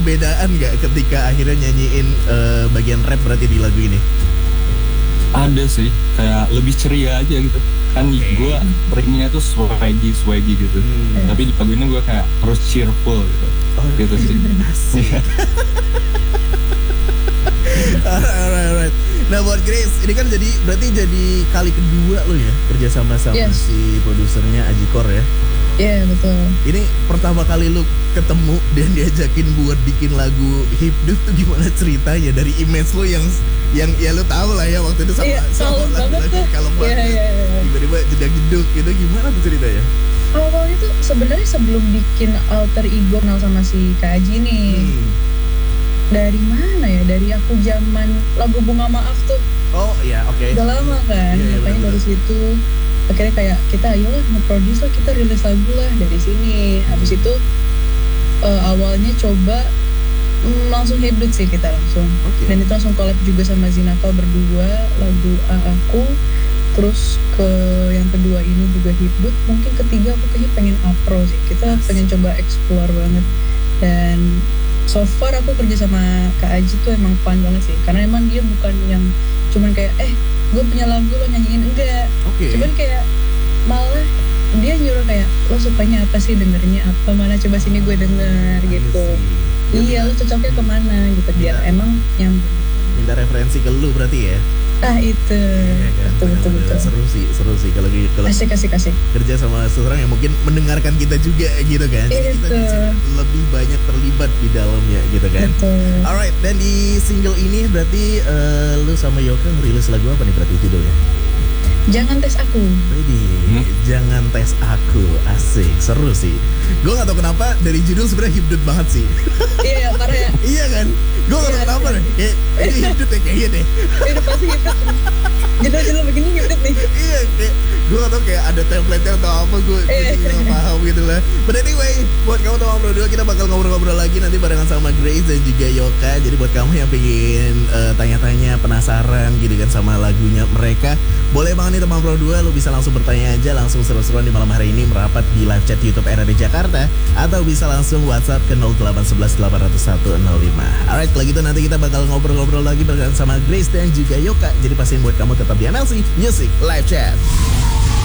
perbedaan nggak ketika akhirnya nyanyiin bagian rap berarti di lagu ini? Ada sih, kayak lebih ceria aja gitu. Kan gue ringnya tuh swaggy gitu. Tapi di lagu ini gue kayak harus cheerful gitu. Gitu sih. Alright. Nah buat Grace, ini kan berarti jadi kali kedua lo ya kerja sama si produsernya Ajikor ya? Iya betul. Ini pertama kali lu ketemu dan diajakin buat bikin lagu Hipdut tuh gimana ceritanya dari image lo yang ya lu tahu lah ya waktu itu sama lagu-lagu kalem banget. Tiba-tiba jedak-jeduk gitu, gimana tuh ceritanya? Awalnya tuh sebenarnya sebelum bikin alter ego kenal sama si Kak Aji nih. Dari mana ya? Dari aku zaman lagu Bunga Maaf tuh. Oh iya, oke. Udah lama kan, makanya dari situ akhirnya kayak kita ayolah nge-produce lah, kita rilis lagu lah dari sini. Habis itu awalnya coba langsung Hipdut sih kita langsung. Dan itu langsung collab juga sama Zinaka berdua lagu Aku. Terus ke yang kedua ini juga Hipdut. Mungkin ketiga aku kayaknya pengen Apro sih. Kita pengen coba explore banget. Dan so far aku kerja sama Kak Aji tuh emang fun banget sih. Karena emang dia bukan yang cuman kayak gue punya lagu lo nyanyiin, enggak. Cuman kayak malah dia nyuruh kayak lo sukanya apa sih, dengerinnya apa, mana coba sini gue denger gitu. Iya lo cocoknya kemana gitu biar emang yang minta referensi ke lu berarti ya. Itu iya kan? Betul. Seru sih kalau asik kerja sama seseorang yang mungkin mendengarkan kita juga gitu kan. Jadi kita lebih banyak terlibat di dalamnya gitu kan. Alright, dan di single ini berarti lu sama Yoka ngerilis lagu apa nih berarti judulnya? Jangan Tes Aku. Jangan Tes Aku. Asik, seru sih. Gue gak tau kenapa dari judul sebenarnya Hipdut banget sih. Iya parah ya. Iya kan? Gue gak tau kenapa deh. Ini Hipdut ya kayaknya deh. Ini pasti Hipdut. Judul begini Hipdut nih. Iya kayak gue gak tau kayak ada template-nya atau apa. Gue gak paham gitu lah. But anyway, buat kamu teman berdua kita bakal ngobrol-ngobrol lagi nanti barengan sama Grace dan juga Yoka. Jadi buat kamu yang pengen tanya-tanya, penasaran gitu kan sama lagunya mereka, boleh banget nih teman Pro 2, lu bisa langsung bertanya aja, langsung seru-seruan di malam hari ini merapat di live chat YouTube RRD Jakarta, atau bisa langsung WhatsApp ke 0811 801 05. Alright, kalau gitu nanti kita bakal ngobrol-ngobrol lagi bersama Grace dan juga Yoka. Jadi pastiin buat kamu tetap di MLC Music Live Chat.